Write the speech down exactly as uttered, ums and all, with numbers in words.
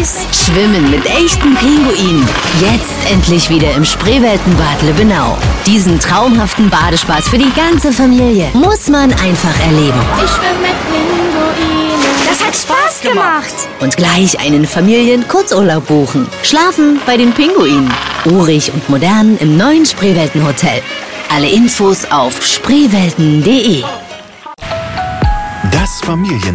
süß. Schwimmen mit echten Pinguinen. Jetzt endlich wieder im Spreeweltenbad Lübbenau. Diesen traumhaften Badespaß für die ganze Familie muss man einfach erleben. Ich schwimme mit Pinguinen. Das hat Spaß gemacht. Und gleich einen Familien-Kurzurlaub buchen. Schlafen bei den Pinguinen. Urig und modern im neuen Spreewelten-Hotel. Alle Infos auf spreewelten punkt de. Das Familien